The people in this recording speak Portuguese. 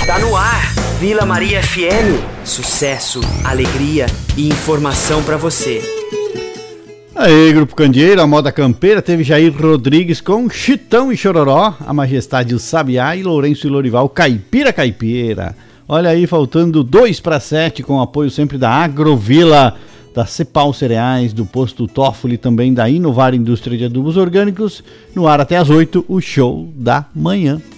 Tá no ar, Vila Maria FM. Sucesso, alegria e informação pra você. Aí, Grupo Candeeiro, a moda campeira, teve Jair Rodrigues com Chitão e Chororó, a Majestade o Sabiá e Lourenço e Lorival, Caipira Caipira. Olha aí, faltando 6:07, com apoio sempre da Agrovila, da Cepal Cereais, do Posto Toffoli, também da Inovar Indústria de Adubos Orgânicos. No ar até às 8, o show da manhã.